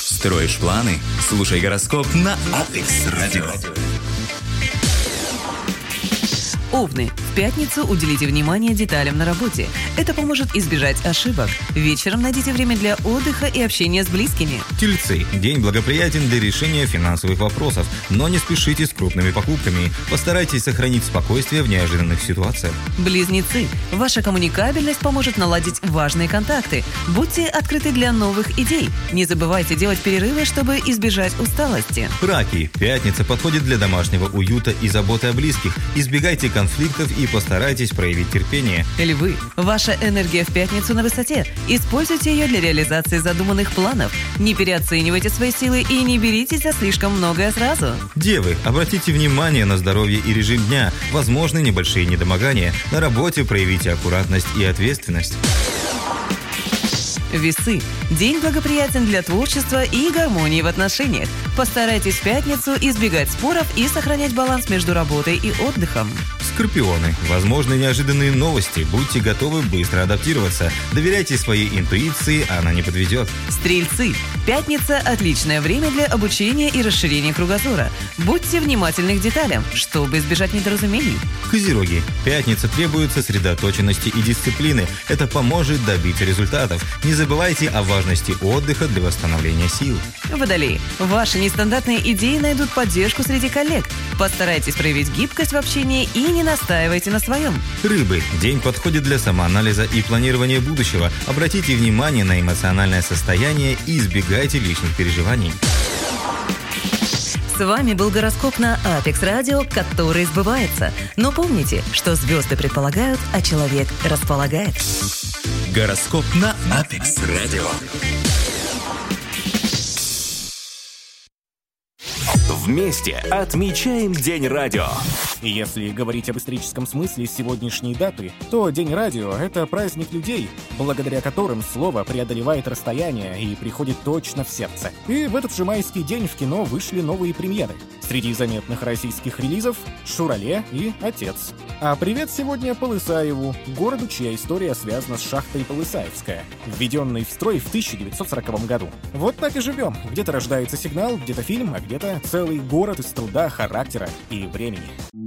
Строишь планы? Слушай гороскоп на Апекс Радио. Овны. В пятницу уделите внимание деталям на работе. Это поможет избежать ошибок. Вечером найдите время для отдыха и общения с близкими. Тельцы. День благоприятен для решения финансовых вопросов, но не спешите с крупными покупками. Постарайтесь сохранить спокойствие в неожиданных ситуациях. Близнецы. Ваша коммуникабельность поможет наладить важные контакты. Будьте открыты для новых идей. Не забывайте делать перерывы, чтобы избежать усталости. Раки. Пятница подходит для домашнего уюта и заботы о близких. Избегайте конфликтов и постарайтесь проявить терпение. Львы. Ваша энергия в пятницу на высоте. Используйте ее для реализации задуманных планов. Не переоценивайте свои силы и не беритесь за слишком многое сразу. Девы. Обратите внимание на здоровье и режим дня. Возможны небольшие недомогания. На работе проявите аккуратность и ответственность. Весы. День благоприятен для творчества и гармонии в отношениях. Постарайтесь в пятницу избегать споров и сохранять баланс между работой и отдыхом. Скорпионы. Возможны неожиданные новости. Будьте готовы быстро адаптироваться. Доверяйте своей интуиции, она не подведет. Стрельцы. Пятница – отличное время для обучения и расширения кругозора. Будьте внимательны к деталям, чтобы избежать недоразумений. Козероги. Пятница требует сосредоточенности и дисциплины. Это поможет добиться результатов. Не забывайте о важности отдыха для восстановления сил. Водолеи. Ваши нестандартные идеи найдут поддержку среди коллег. Постарайтесь проявить гибкость в общении и не настаивайте на своем. Рыбы. День подходит для самоанализа и планирования будущего. Обратите внимание на эмоциональное состояние и избегайте лишних переживаний. С вами был гороскоп на Апекс Радио, который сбывается. Но помните, что звезды предполагают, а человек располагает. Гороскоп на Апекс Радио. Вместе отмечаем День радио. Если говорить об историческом смысле сегодняшней даты, то День радио — это праздник людей, благодаря которым слово преодолевает расстояние и приходит точно в сердце. И в этот же майский день в кино вышли новые премьеры. Среди заметных российских релизов — «Шурале» и «Отец». А привет сегодня Полысаеву, городу, чья история связана с шахтой Полысаевская, введенной в строй в 1940 году. Вот так и живем. Где-то рождается сигнал, где-то фильм, а где-то целый город из труда, характера и времени.